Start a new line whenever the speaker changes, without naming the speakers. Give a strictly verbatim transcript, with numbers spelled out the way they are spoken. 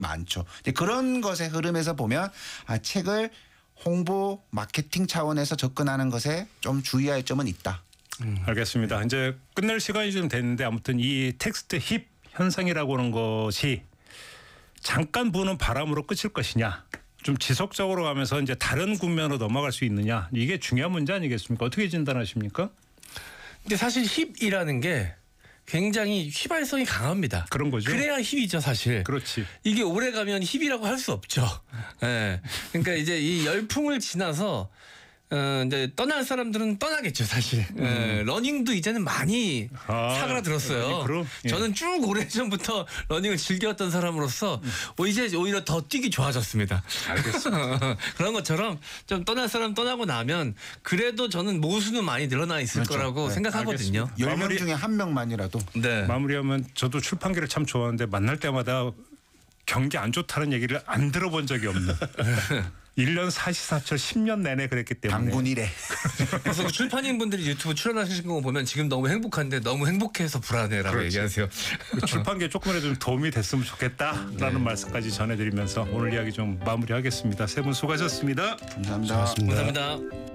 많죠. 근데 그런 것의 흐름에서 보면 아, 책을 홍보 마케팅 차원에서 접근하는 것에 좀 주의할 점은 있다.
음. 알겠습니다. 이제 끝낼 시간이 좀 됐는데 아무튼 이 텍스트 힙 현상이라고 하는 것이 잠깐 부는 바람으로 끝일 것이냐, 좀 지속적으로 가면서 이제 다른 국면으로 넘어갈 수 있느냐, 이게 중요한 문제 아니겠습니까? 어떻게 진단하십니까?
근데 사실 힙이라는 게 굉장히 휘발성이 강합니다.
그런 거죠.
그래야 힙이죠, 사실.
그렇지.
이게 오래 가면 힙이라고 할 수 없죠. 예. 네. 그러니까 이제 이 열풍을 지나서 어, 이제 떠날 사람들은 떠나겠죠, 사실. 음. 예, 러닝도 이제는 많이
아,
사그라들었어요.
러닝 그럼? 예.
저는 쭉 오래전부터 러닝을 즐겨왔던 사람으로서 음. 어, 이제 오히려 더 뛰기 좋아졌습니다.
알겠습니다.
그런 것처럼 좀 떠날 사람 떠나고 나면 그래도 저는 모수는 많이 늘어나 있을
그렇죠.
거라고
네.
생각하거든요.
열 명
마무리-
중에 한 명만이라도.
네.
마무리하면 저도 출판계를 참 좋아하는데 만날 때마다 경기 안 좋다는 얘기를 안 들어본 적이 없는. 일 년 사시사철 십 년 내내 그랬기 때문에.
당군 이래.
그래서 그 출판인 분들이 유튜브 출연하시는 거 보면 지금 너무 행복한데 너무 행복해서 불안해라고
그렇지.
얘기하세요.
출판계에 조금이라도 좀 도움이 됐으면 좋겠다라는
네.
말씀까지 전해드리면서 오늘 이야기 좀 마무리하겠습니다. 세 분 수고하셨습니다.
감사합니다.
감사합니다.